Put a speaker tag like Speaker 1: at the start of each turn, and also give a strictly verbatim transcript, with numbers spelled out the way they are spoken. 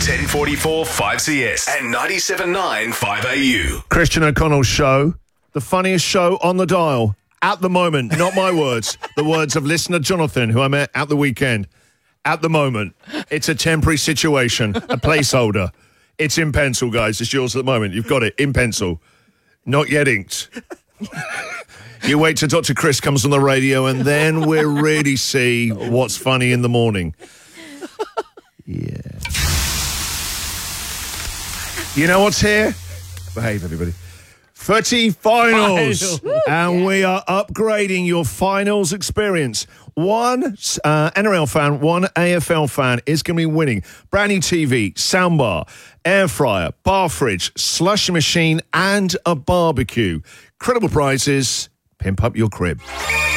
Speaker 1: ten forty-four five C S and ninety-seven point nine five A U.
Speaker 2: Christian O'Connell's show, the funniest show on the dial at the moment. Not my words, the words of listener Jonathan, who I met at the weekend. At the moment, it's a temporary situation, a placeholder. It's in pencil, guys. It's yours at the moment. You've got it in pencil. Not yet inked. You wait till Doctor Chris comes on the radio and then we'll really see what's funny in the morning. Yeah. You know what's here? Behave, everybody. Footy finals.
Speaker 3: Final.
Speaker 2: And we are upgrading your finals experience. One uh, N R L fan, one A F L fan is going to be winning brand new T V, soundbar, air fryer, bar fridge, slush machine, and a barbecue. Incredible prizes. Pimp up your crib.